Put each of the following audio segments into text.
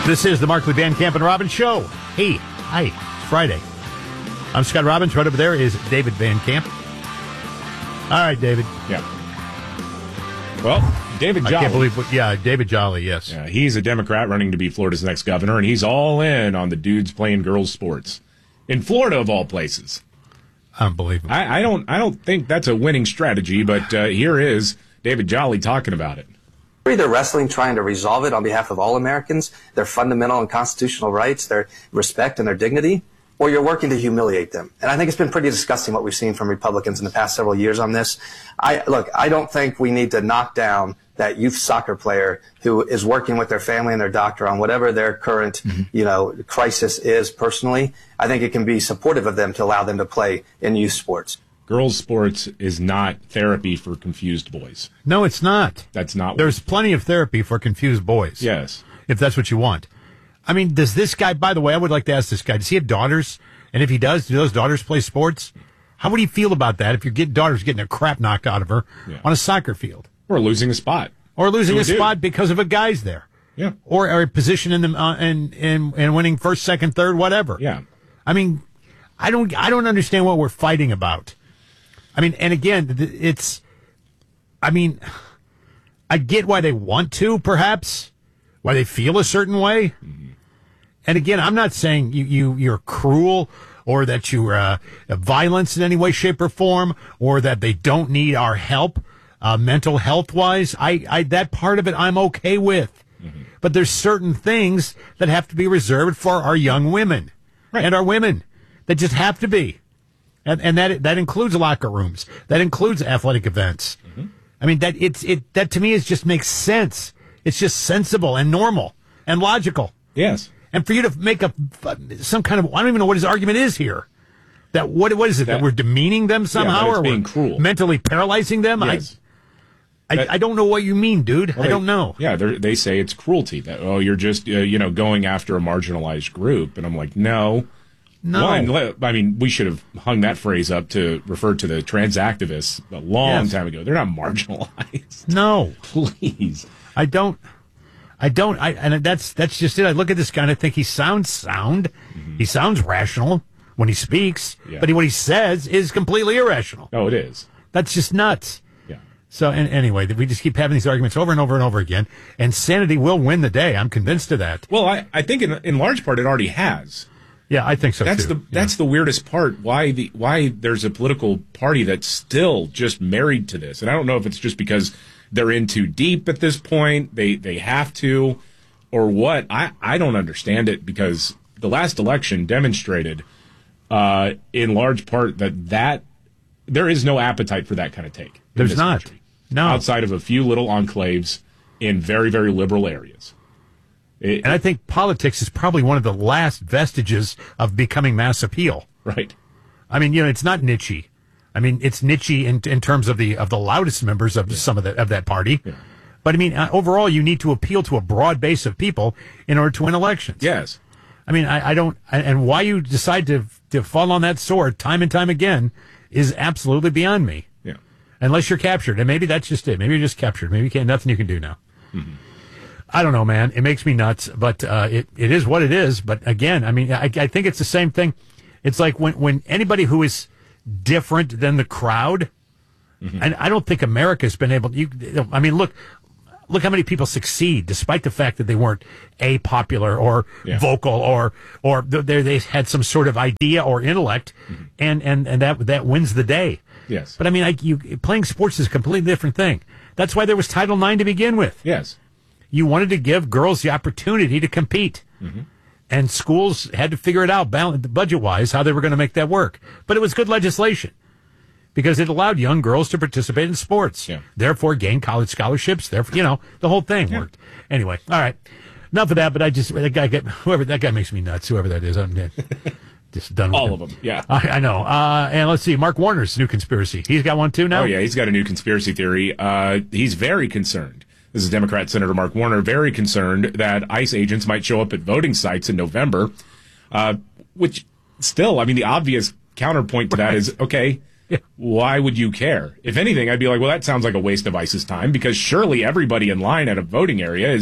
This is the Markley Van Camp and Robbins Show. Hey, hi, it's Friday. I'm Scott Robbins. Right over there is David Van Camp. All right, David. Yeah. Well, David Jolly. I can't believe, David Jolly, yes. Yeah, he's a Democrat running to be Florida's next governor, and he's all in on the dudes playing girls' sports. In Florida, of all places. Unbelievable. I don't think that's a winning strategy, but here is David Jolly talking about it. You're either wrestling trying to resolve it on behalf of all Americans, their fundamental and constitutional rights, their respect and their dignity, or you're working to humiliate them. And I think it's been pretty disgusting what we've seen from Republicans in the past several years on this. I don't think we need to knock down that youth soccer player who is working with their family and their doctor on whatever their current, crisis is personally. I think it can be supportive of them to allow them to play in youth sports. Girls' sports is not therapy for confused boys. No, it's not. That's not. There's plenty of therapy for confused boys. Yes. If that's what you want. I mean, does this guy, by the way, I would like to ask this guy, does he have daughters? And if he does, do those daughters play sports? How would he feel about that if your daughter's getting a crap knocked out of her on a soccer field? Or losing a spot. Or losing a spot because of a guy's there. Yeah. Or a position in the, and winning first, second, third, whatever. Yeah. I mean, I don't understand what we're fighting about. I mean, and again, I get why they want to, perhaps, why they feel a certain way. Mm-hmm. And again, I'm not saying you're cruel or that you're violence in any way, shape, or form, or that they don't need our help, mental health wise. I that part of it I'm okay with. Mm-hmm. But there's certain things that have to be reserved for our young women and our women that just have to be. And that includes locker rooms. That includes athletic events. Mm-hmm. I mean, that to me is just makes sense. It's just sensible and normal and logical. Yes. And for you to make some kind of, I don't even know what his argument is here. That what is it that we're demeaning them somehow, or being cruel, mentally paralyzing them? Yes. I don't know what you mean, dude. I don't know. Yeah, they say it's cruelty. That you're just going after a marginalized group, and I'm like, no. One, I mean, we should have hung that phrase up to refer to the trans activists a long time ago. They're not marginalized. No, please. And that's just it. I look at this guy and I think he sounds sound. Mm-hmm. He sounds rational when he speaks, but what he says is completely irrational. Oh, it is. That's just nuts. Yeah. So, and anyway, we just keep having these arguments over and over and over again, and sanity will win the day. I'm convinced of that. Well, I think in large part it already has. Yeah, I think so too. That's the weirdest part. Why there's a political party that's still just married to this, and I don't know if it's just because they're in too deep at this point. They have to, or what. I don't understand it, because the last election demonstrated, in large part, that there is no appetite for that kind of take. There's not. Country, no, outside of a few little enclaves in very, very liberal areas. And I think politics is probably one of the last vestiges of becoming mass appeal. Right. I mean, it's not niche-y. I mean, it's niche-y in terms of the loudest members of some of that party. Yeah. But I mean, overall, you need to appeal to a broad base of people in order to win elections. Yes. I mean, I don't, and why you decide to fall on that sword time and time again is absolutely beyond me. Yeah. Unless you're captured, and maybe that's just it. Maybe you're just captured. Maybe nothing you can do now. Mm-hmm. I don't know, man. It makes me nuts, but it is what it is. But again, I mean, I think it's the same thing. It's like when anybody who is different than the crowd, mm-hmm. and I don't think America's been able to, I mean, look how many people succeed despite the fact that they weren't popular or vocal or they had some sort of idea or intellect, mm-hmm. and that wins the day. Yes. But I mean, playing sports is a completely different thing. That's why there was Title IX to begin with. Yes. You wanted to give girls the opportunity to compete. Mm-hmm. And schools had to figure it out budget-wise how they were going to make that work. But it was good legislation because it allowed young girls to participate in sports. Yeah. Therefore, gain college scholarships. Therefore, the whole thing worked. Anyway, all right. Enough of that, but that guy makes me nuts, whoever that is. I'm just done with all of them, yeah. I know. And let's see, Mark Warner's new conspiracy. He's got one too now? Oh, yeah, he's got a new conspiracy theory. He's very concerned. This is Democrat Senator Mark Warner, very concerned that ICE agents might show up at voting sites in November, which still, I mean, the obvious counterpoint to that is, okay, why would you care? If anything, I'd be like, well, that sounds like a waste of ICE's time, because surely everybody in line at a voting area is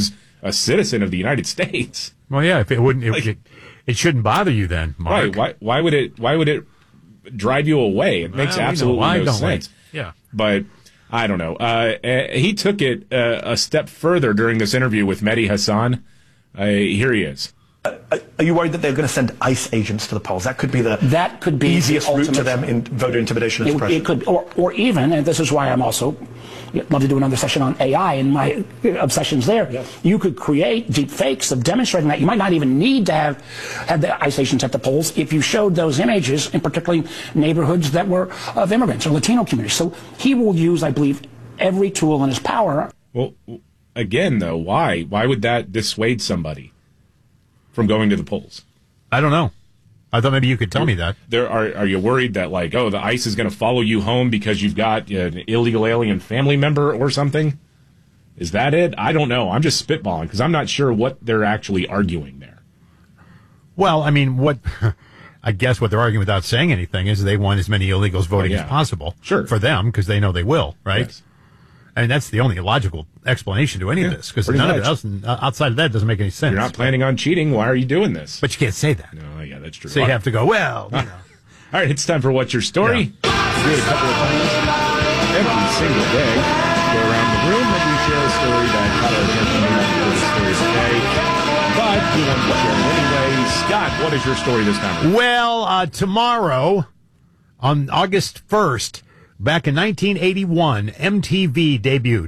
a citizen of the United States. Well, yeah, if it wouldn't, it shouldn't bother you then, Mark. Right? Why would it drive you away? It makes absolutely no sense. Yeah, but I don't know. He took it a step further during this interview with Mehdi Hassan. Here he is. Are you worried that they're going to send ICE agents to the polls? That could be the easiest route to them in voter intimidation and suppression. It could, or even, and this is why I'm also love to do another session on AI and my obsessions there. Yes. You could create deep fakes of demonstrating that. You might not even need to have the ICE agents at the polls if you showed those images in particularly neighborhoods that were of immigrants or Latino communities. So he will use, I believe, every tool in his power. Well, again, though, why? Why would that dissuade somebody from going to the polls? I don't know. I thought maybe you could tell me that. Are you worried that, like, the ICE is going to follow you home because you've got an illegal alien family member or something? Is that it? I don't know. I'm just spitballing because I'm not sure what they're actually arguing there. Well, I mean, I guess what they're arguing without saying anything is they want as many illegals voting as possible. Sure. For them, because they know they will, right? Yes. I mean, that's the only logical explanation to any of this, because none of it else, outside of that, doesn't make any sense. You're not planning on cheating. Why are you doing this? But you can't say that. No, yeah, that's true. So you have to go, well, you know. All right, it's time for What's Your Story? Yeah. We do it a couple of times every single day. Go around the room and we share a story that caught our attention for the story of the day. But we want to share it anyway. Scott, what is your story this time? Well, tomorrow, on August 1st, back in 1981, MTV debuted.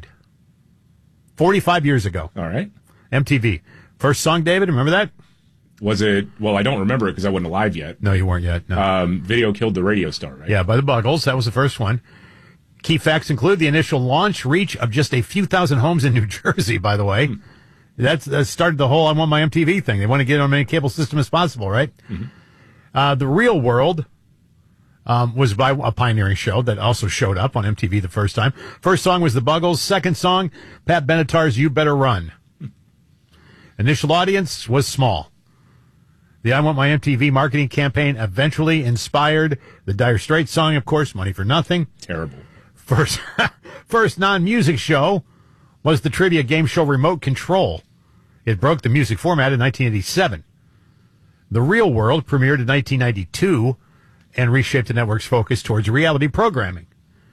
45 years ago. All right. MTV. First song, David, remember that? Was it, well, I don't remember it because I wasn't alive yet. No, you weren't yet. No. Video Killed the Radio Star, right? Yeah, by the Buggles. That was the first one. Key facts include the initial launch reach of just a few thousand homes in New Jersey, by the way. That started the whole I Want My MTV thing. They want to get on any cable system as possible, right? Mm-hmm. The Real World was by a pioneering show that also showed up on MTV the first time. First song was the Buggles. Second song, Pat Benatar's You Better Run. Initial audience was small. The I Want My MTV marketing campaign eventually inspired the Dire Straits song, of course, Money for Nothing. Terrible. First non-music show was the trivia game show Remote Control. It broke the music format in 1987. The Real World premiered in 1992 and reshaped the network's focus towards reality programming.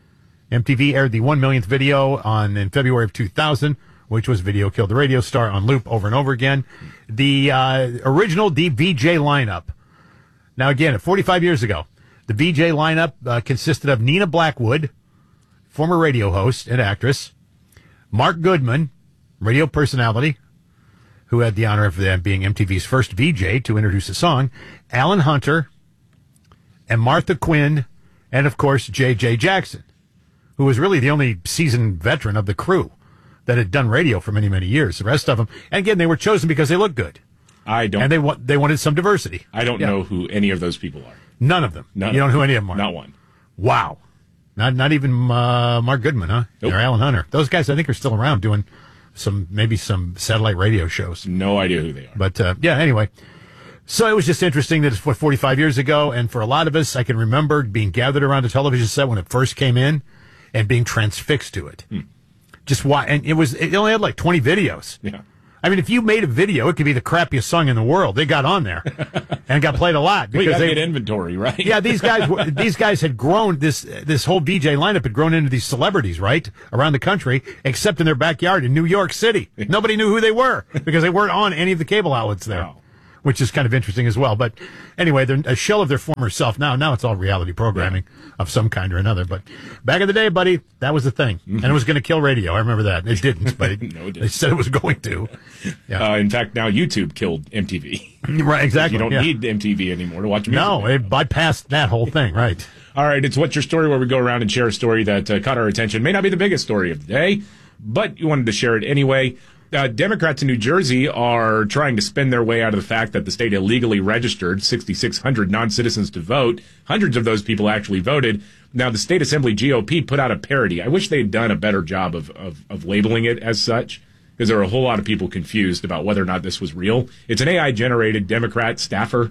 MTV aired the 1 millionth video in February of 2000, which was Video Killed the Radio Star on loop over and over again. The original VJ lineup. Now, again, 45 years ago, the VJ lineup consisted of Nina Blackwood, former radio host and actress, Mark Goodman, radio personality, who had the honor of being MTV's first VJ to introduce a song, Alan Hunter, and Martha Quinn, and, of course, J.J. Jackson, who was really the only seasoned veteran of the crew that had done radio for many, many years. The rest of them, and again, they were chosen because they looked good. And they wanted some diversity. I don't know who any of those people are. None of them. You don't know who any of them are? Not one. Wow. Not even Mark Goodman, huh? Nope. Or Alan Hunter. Those guys, I think, are still around doing maybe some satellite radio shows. No idea who they are. But, anyway. So it was just interesting that it's 45 years ago, and for a lot of us, I can remember being gathered around a television set when it first came in and being transfixed to it. Just why? And it only had like 20 videos. Yeah. I mean, if you made a video, it could be the crappiest song in the world. They got on there and got played a lot because they get inventory, right? Yeah, these guys had grown. This whole VJ lineup had grown into these celebrities, right, around the country, except in their backyard in New York City. Nobody knew who they were because they weren't on any of the cable outlets there. Wow. Which is kind of interesting as well. But anyway, they're a shell of their former self now. Now it's all reality programming of some kind or another. But back in the day, buddy, that was the thing. And it was going to kill radio. I remember that. It didn't, but no, it didn't. They said it was going to. Yeah. In fact, now YouTube killed MTV. Right, exactly. You don't need MTV anymore to watch music. No, it bypassed that whole thing, right. All right, it's What's Your Story, where we go around and share a story that caught our attention. May not be the biggest story of the day, but you wanted to share it anyway. Democrats in New Jersey are trying to spin their way out of the fact that the state illegally registered 6,600 non-citizens to vote. Hundreds of those people actually voted. Now, the state assembly GOP put out a parody. I wish they'd done a better job of labeling it as such, because there are a whole lot of people confused about whether or not this was real. It's an AI-generated Democrat staffer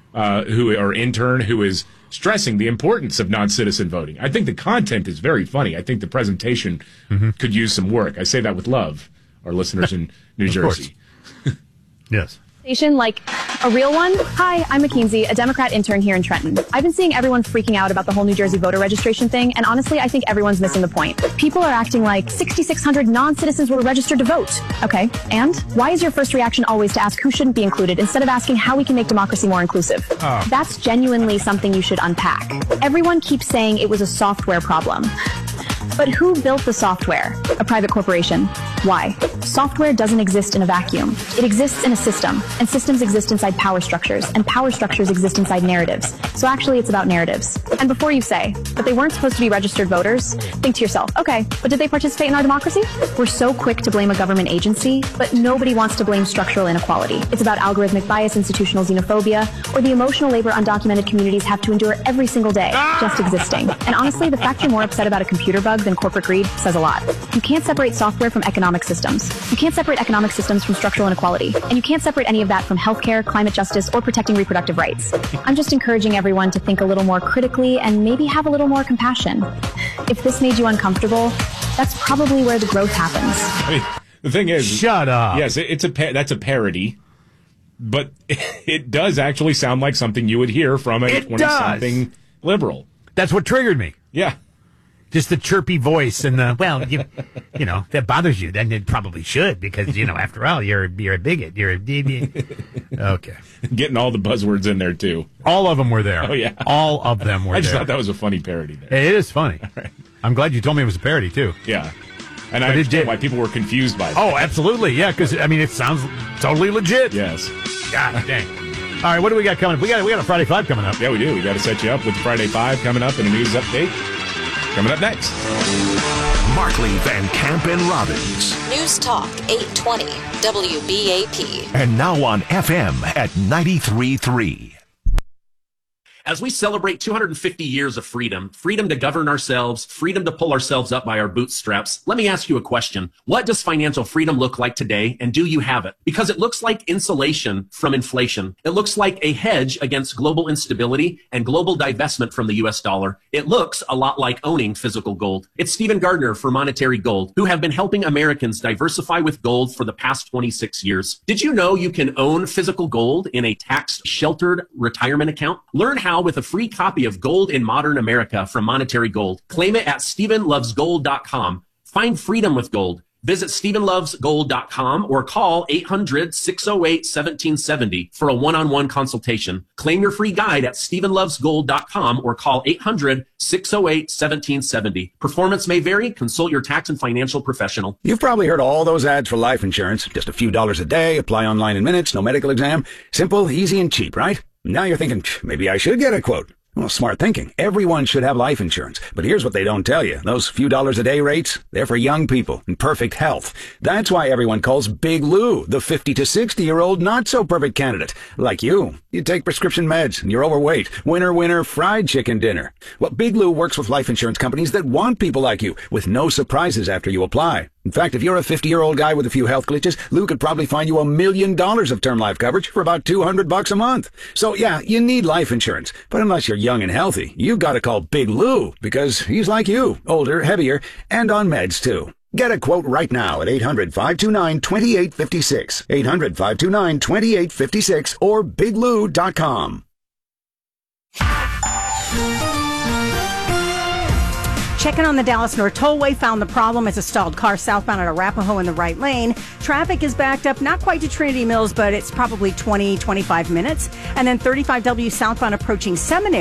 intern who is stressing the importance of non-citizen voting. I think the content is very funny. I think the presentation could use some work. I say that with love. Our listeners in New Jersey. Yes. Like a real one. Hi, I'm McKinsey, a Democrat intern here in Trenton. I've been seeing everyone freaking out about the whole New Jersey voter registration thing, and honestly, I think everyone's missing the point. People are acting like 6,600 non-citizens were registered to vote. Okay, and why is your first reaction always to ask who shouldn't be included instead of asking how we can make democracy more inclusive? That's genuinely something you should unpack. Everyone keeps saying it was a software problem. But who built the software? A private corporation. Why? Software doesn't exist in a vacuum. It exists in a system, and systems exist inside power structures, and power structures exist inside narratives. So actually, it's about narratives. And before you say, but they weren't supposed to be registered voters, think to yourself, okay, but did they participate in our democracy? We're so quick to blame a government agency, but nobody wants to blame structural inequality. It's about algorithmic bias, institutional xenophobia, or the emotional labor undocumented communities have to endure every single day, just existing. And honestly, the fact you're more upset about a computer bug than corporate greed says a lot. You can't separate software from economic systems. You can't separate economic systems from structural inequality. And you can't separate any of that from healthcare, climate justice, or protecting reproductive rights. I'm just encouraging everyone to think a little more critically and maybe have a little more compassion. If this made you uncomfortable, that's probably where the growth happens. I mean, the thing is... Shut up. Yes, that's a parody. But it does actually sound like something you would hear from a 20-something liberal. That's what triggered me. Yeah. Just the chirpy voice and the, well, you know, that bothers you. Then it probably should because, you know, after all, you're a bigot. You're a okay. Getting all the buzzwords in there, too. All of them were there. Oh, yeah. All of them were there. I just thought that was a funny parody there. It is funny. Right. I'm glad you told me it was a parody, too. Yeah. And I understand why people were confused by that. Oh, absolutely. Yeah, because, I mean, it sounds totally legit. Yes. God dang. All right, what do we got coming up? We got a Friday 5 coming up. Yeah, we do. We got to set you up with Friday 5 coming up and a news update. Coming up next. Markley, Van Camp, and Robbins. News Talk 820 WBAP. And now on FM at 93.3. As we celebrate 250 years of freedom, freedom to govern ourselves, freedom to pull ourselves up by our bootstraps, let me ask you a question. What does financial freedom look like today, and do you have it? Because it looks like insulation from inflation. It looks like a hedge against global instability and global divestment from the U.S. dollar. It looks a lot like owning physical gold. It's Stephen Gardner for Monetary Gold, who have been helping Americans diversify with gold for the past 26 years. Did you know you can own physical gold in a tax-sheltered retirement account? Learn how with a free copy of Gold in Modern America from Monetary Gold. Claim it at StephenLovesGold.com. Find freedom with gold. Visit StephenLovesGold.com or call 800-608-1770 for a one-on-one consultation. Claim your free guide at StephenLovesGold.com or call 800-608-1770. Performance may vary. Consult your tax and financial professional. You've probably heard all those ads for life insurance. Just a few dollars a day, apply online in minutes, no medical exam. Simple, easy, and cheap, right? Now you're thinking, maybe I should get a quote. Well, smart thinking. Everyone should have life insurance. But here's what they don't tell you. Those few dollars a day rates, they're for young people in perfect health. That's why everyone calls Big Lou the 50 to 60-year-old not-so-perfect candidate. Like you. You take prescription meds and you're overweight. Winner, winner, fried chicken dinner. Well, Big Lou works with life insurance companies that want people like you, with no surprises after you apply. In fact, if you're a 50-year-old guy with a few health glitches, Lou could probably find you $1 million of term life coverage for about $200 a month. So yeah, you need life insurance. But unless you're young and healthy, you gotta call Big Lou, because he's like you, older, heavier, and on meds too. Get a quote right now at 800-529-2856, 800-529-2856, or biglou.com. Checking on the Dallas North Tollway, found the problem as a stalled car southbound at Arapahoe in the right lane. Traffic is backed up, not quite to Trinity Mills, but it's probably 20, 25 minutes. And then 35W southbound approaching Seminary.